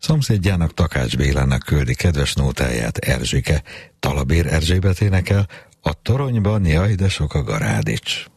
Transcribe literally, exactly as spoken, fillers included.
Szomszédjának, Takács Bélának küldi kedves nótáját Erzsike. Talabér Erzsébet énekel, a toronyban, jaj, de sok a garádics.